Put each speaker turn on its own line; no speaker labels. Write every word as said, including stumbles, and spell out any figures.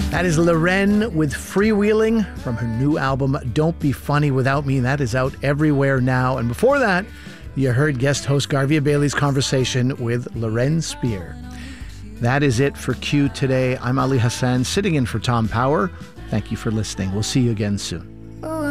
That is Loren with Freewheeling from her new album, Don't Be Funny Without Me. That is out everywhere now. And before that, you heard guest host Garvia Bailey's conversation with Loren Spear. That is it for Q today. I'm Ali Hassan, sitting in for Tom Power. Thank you for listening. We'll see you again soon.